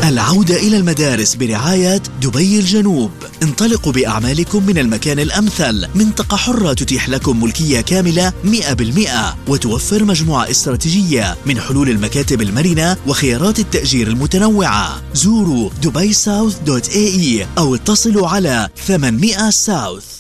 العودة إلى المدارس برعاية دبي الجنوب. انطلقوا بأعمالكم من المكان الأمثل. منطقة حرة تتيح لكم ملكية كاملة 100%، وتوفر مجموعة استراتيجية من حلول المكاتب المرنة وخيارات التأجير المتنوعة. زوروا dubaisouth.ae أو اتصلوا على 800 ساوث.